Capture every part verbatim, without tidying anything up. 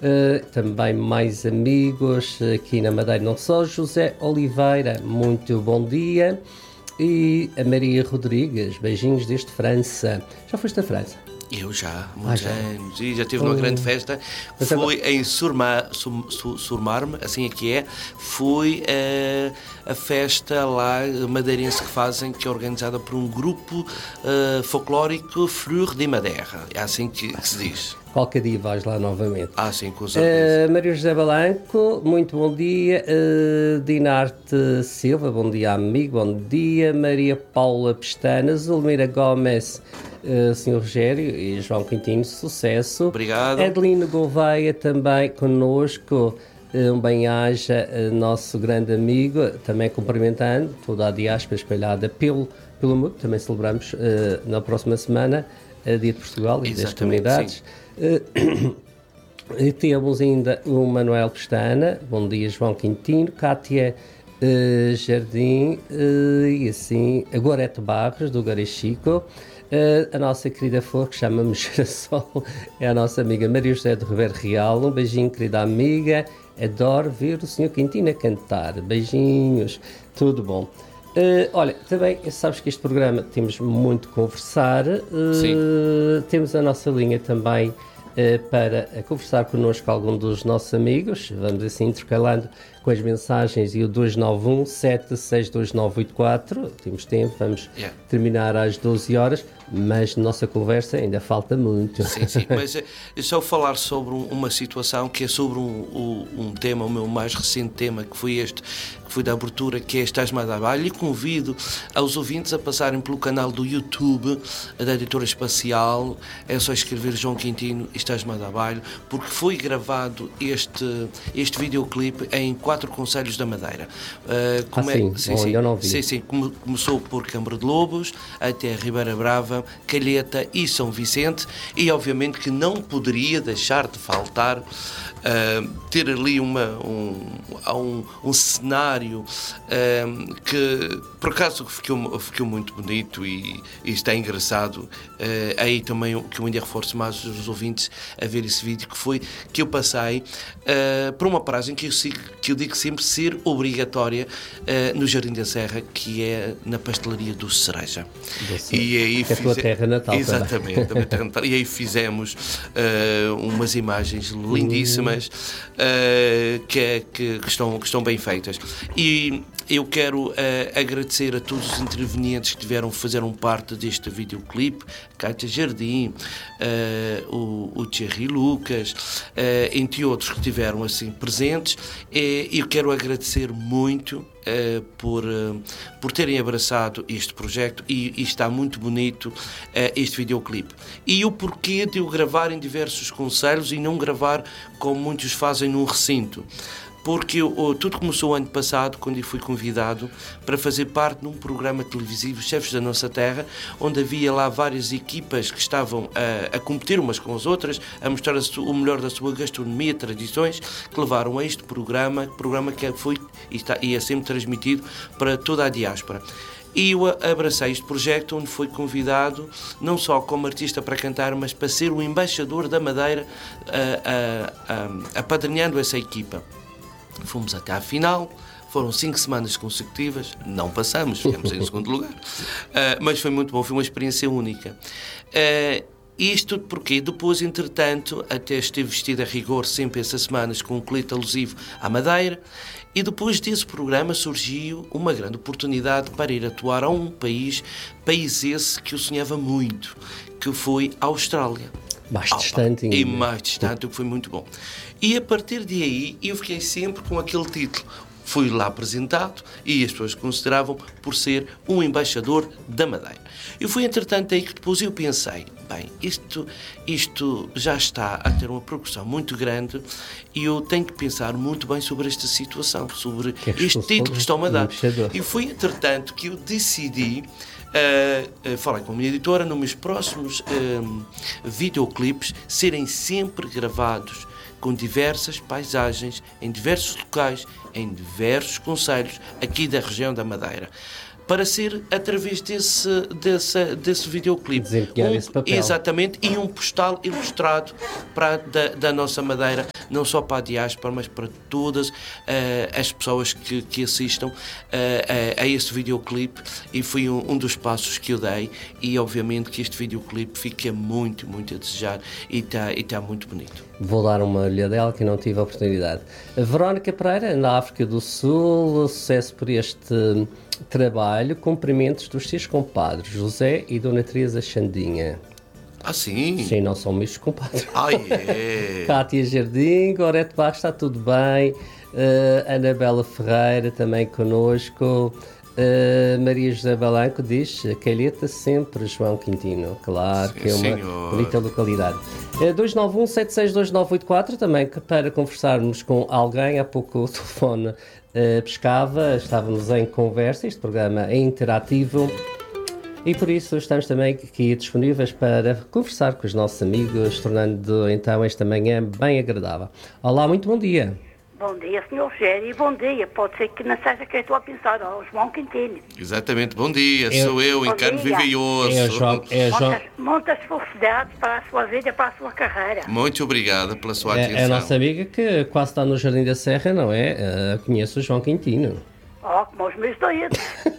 uh, também mais amigos aqui na Madeira, não só José Oliveira, muito bom dia, e a Maria Rodrigues, beijinhos desde França. Já foste à França? Eu já, muitos ah, já. anos, e já tive uma hum. grande festa. Mas Foi agora... em Surma, Sur, Sur, Surmarme, assim é que é. Foi uh, a festa lá madeirense que fazem, que é organizada por um grupo uh, folclórico Fleur de Madeira. É assim que, que se diz. Qualquer dia vais lá novamente. Ah, sim, com certeza. Uh, Maria José Balanco, muito bom dia. Uh, Dinarte Silva, bom dia, amigo, bom dia. Maria Paula Pestana, Zulmira Gomes, uh, senhor Rogério e João Quintino, sucesso. Obrigado. Adelino Gouveia também connosco. Um bem-aja, uh, nosso grande amigo, também cumprimentando toda a diáspora espalhada pelo, pelo mundo. Também celebramos uh, na próxima semana a Dia de Portugal e das comunidades. Sim. Uh, temos ainda o Manuel Pestana, bom dia João Quintino, Cátia uh, Jardim uh, e assim a Gorete Barros do Garichico, uh, a nossa querida flor que chamamos Girassol é a nossa amiga Maria José de Ribeiro Real. Um beijinho, querida amiga, adoro ver o senhor Quintino a cantar, beijinhos, tudo bom. Uh, olha, também sabes que este programa temos muito a conversar, uh, temos a nossa linha também uh, para conversar connosco algum dos nossos amigos, vamos assim intercalando com as mensagens, e o dois nove um, sete seis dois nove oito quatro, temos tempo, vamos yeah. terminar às doze horas, mas nossa conversa ainda falta muito. Sim, sim, mas é só falar sobre um, uma situação que é sobre um, um, um tema, o meu mais recente tema, que foi este, que foi da abertura, que é Estás-me a dar baile, e convido aos ouvintes a passarem pelo canal do YouTube da Editora Espacial, é só escrever João Quintino e Estás-me a dar baile, porque foi gravado este, este videoclipe em quatro concelhos da Madeira. Uh, como ah, é, sim, sim, sim, eu não vi. Sim, sim, começou por Câmara de Lobos, até Ribeira Brava, Calheta e São Vicente, e obviamente que não poderia deixar de faltar uh, ter ali uma, um, um, um cenário uh, que por acaso ficou, ficou muito bonito e, e está engraçado. Uh, aí também que eu ainda reforço mais os ouvintes a ver esse vídeo, que foi que eu passei uh, por uma paragem que eu, que eu digo sempre ser obrigatória uh, no Jardim da Serra, que é na pastelaria do Cereja. Doce. E aí que é a tua terra natal. Exatamente, também. Terra natal. E aí fizemos uh, umas imagens lindíssimas uh, que, que, que, estão, que estão bem feitas. E eu quero uh, agradecer a todos os intervenientes que tiveram, fizeram parte deste videoclipe, Cátia Jardim, uh, o, o Thierry Lucas, uh, entre outros que estiveram assim presentes. E eu quero agradecer muito Uh, por, uh, por terem abraçado este projeto, e, e está muito bonito uh, este videoclipe. E o porquê de eu gravar em diversos concelhos e não gravar como muitos fazem num recinto. Porque eu, tudo começou ano passado, quando eu fui convidado para fazer parte de um programa televisivo, Chefes da Nossa Terra, onde havia lá várias equipas que estavam a, a competir umas com as outras, a mostrar a su, o melhor da sua gastronomia, tradições, que levaram a este programa, programa que foi e, está, e é sempre transmitido para toda a diáspora. E eu abracei este projeto, onde fui convidado não só como artista para cantar, mas para ser o embaixador da Madeira, a, a, a, apadrinhando essa equipa. Fomos até à final, foram cinco semanas consecutivas, não passamos, ficamos em segundo lugar, uh, mas foi muito bom, foi uma experiência única. Uh, isto porque depois, entretanto, até estive vestido a rigor sempre essas semanas com um colete alusivo à Madeira, e depois desse programa surgiu uma grande oportunidade para ir atuar a um país, país esse que eu sonhava muito, que foi a Austrália. Mais ah, distante ainda. E mais distante, o que foi muito bom. E a partir de aí eu fiquei sempre com aquele título. Fui lá apresentado e as pessoas consideravam por ser um embaixador da Madeira. Eu fui, entretanto, aí que depois eu pensei, bem, isto, isto já está a ter uma progressão muito grande e eu tenho que pensar muito bem sobre esta situação, sobre este título que estão a dar. E foi, entretanto, que eu decidi... Uh, uh, falei com a minha editora, nos meus próximos uh, videoclipes serem sempre gravados com diversas paisagens, em diversos locais, em diversos concelhos aqui da região da Madeira, para ser através desse, desse, desse videoclipe. Desempenhar um, esse papel. Exatamente, e um postal ilustrado para, da, da nossa Madeira, não só para a diáspora, mas para todas uh, as pessoas que, que assistam uh, a, a este videoclipe, e foi um, um dos passos que eu dei, e obviamente que este videoclipe fica muito, muito a desejar e está e tá muito bonito. Vou dar uma olhadela que não tive a oportunidade. A Verónica Pereira, na África do Sul, sucesso por este trabalho, cumprimentos dos seus compadres, José e Dona Teresa Xandinha. Ah, sim? Sim, não são meus compadres. Ah, é. Cátia Jardim, Gorete Barros, está tudo bem. Uh, Anabela Ferreira também connosco. Uh, Maria José Balanco diz Calheta sempre, João Quintino. Claro, sim, que é uma senhor. Bonita localidade. uh, dois nove um sete seis dois nove oito quatro também para conversarmos com alguém. Há pouco o telefone uh, pescava, estávamos em conversa. Este programa é interativo e por isso estamos também aqui disponíveis para conversar com os nossos amigos, tornando então esta manhã bem agradável. Olá, muito bom dia. Bom dia, senhor Rogério, e bom dia. Pode ser que não seja quem estou a pensar, ó, João Quintino. Exatamente, bom dia, eu, sou eu, Encarno Viva e Osso. É João, é João. Muitas, muitas felicidades para a sua vida e para a sua carreira. Muito obrigado pela sua atenção. É a nossa amiga que quase está no Jardim da Serra, não é? Uh, conheço o João Quintino. Oh, como os meus dedos.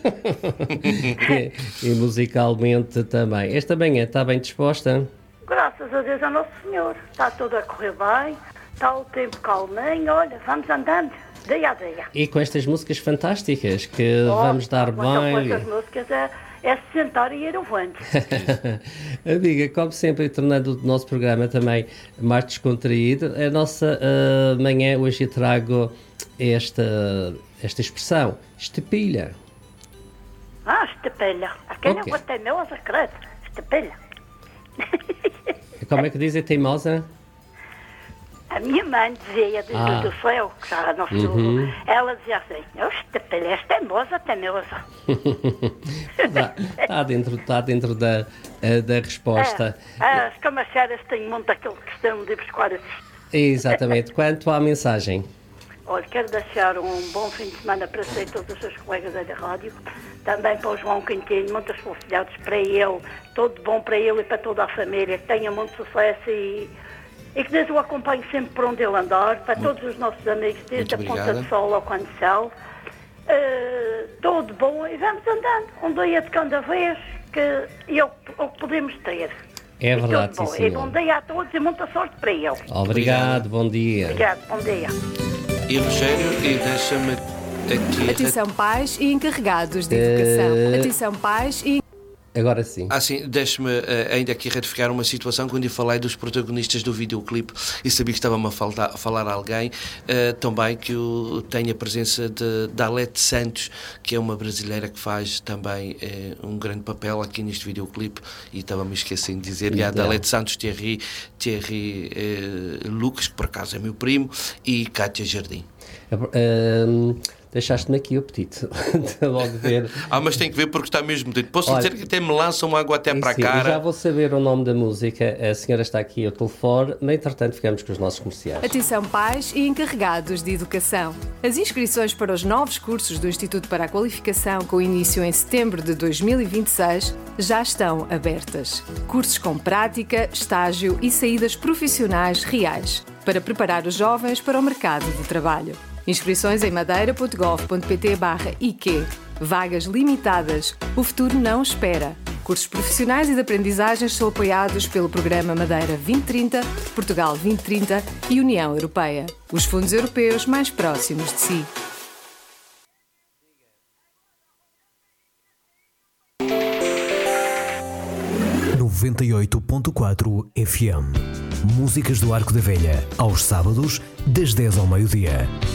e, e musicalmente também. Esta manhã está bem disposta? Graças a Deus a Nosso Senhor. Está tudo a correr bem. Está o tempo calminho, olha, vamos andando, dia a dia. E com estas músicas fantásticas que oh, vamos dar bem. Com estas músicas é, é se sentar e ir avante. Amiga, como sempre, tornando o nosso programa também mais descontraído, a nossa uh, manhã hoje eu trago esta, esta expressão, estepilha. Ah, estepilha. Aquele okay. É uma teimosa, credo. Estepilha. Como é que dizem teimosa? A minha mãe dizia do, ah. do céu, que já não se uhum. Ela dizia assim, estepilha, és teimosa, teimosa. Está tá dentro, tá dentro da, da resposta. É, as camacharas têm muito aquele questão de buscar esses. Exatamente. Quanto à mensagem? Olha, quero deixar um bom fim de semana para si e todos os seus colegas aí da rádio. Também para o João Quintino, muitas felicidades para ele, tudo bom para ele e para toda a família, que tenha muito sucesso e... E que Deus o acompanhe sempre por onde ele andar, para muito, todos os nossos amigos, desde a Ponta do Sol ao Condição. Uh, tudo bom e vamos andando, um dia de cada vez, que é o que podemos ter. É verdade, sim, senhor. E bom dia a todos e muita sorte para ele. Obrigado, Obrigado. Bom dia. Obrigado, bom dia. E Rogério, e deixa-me aqui... Atenção pais e encarregados de educação. Uh... Atenção pais e... Agora sim. Ah, sim, deixe-me uh, ainda aqui retificar uma situação. Quando eu falei dos protagonistas do videoclipe e sabia que estava-me a, faltar, a falar a alguém, uh, também que eu tenho a presença de, de Alete Santos, que é uma brasileira que faz também uh, um grande papel aqui neste videoclipe, e estava-me esquecendo de dizer, e a Alete Santos, Thierry, Thierry uh, Lucas, que por acaso é meu primo, e Cátia Jardim. Um... Deixaste-me aqui o apetite de logo ver. Ah, mas tem que ver porque está mesmo dito. Posso Olha, dizer que até me lançam água até para a cara. Já vou saber o nome da música. A senhora está aqui ao telefone. No entretanto, ficamos com os nossos comerciais. Atenção pais e encarregados de educação. As inscrições para os novos cursos do Instituto para a Qualificação, com início em setembro de dois mil e vinte e seis, já estão abertas. Cursos com prática, estágio e saídas profissionais reais, para preparar os jovens para o mercado de trabalho. Inscrições em madeira ponto gov ponto pt barra I Q. Vagas limitadas. O futuro não espera. Cursos profissionais e de aprendizagens são apoiados pelo Programa Madeira vinte trinta, Portugal vinte trinta e União Europeia. Os fundos europeus mais próximos de si. noventa e oito ponto quatro F M. Músicas do Arco da Velha, aos sábados, das dez ao meio-dia.